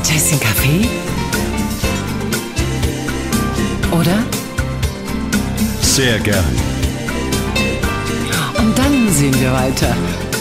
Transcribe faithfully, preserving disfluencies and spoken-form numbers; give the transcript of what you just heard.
Ein Tässchen Kaffee? Oder? Sehr gern. Und dann sehen wir weiter.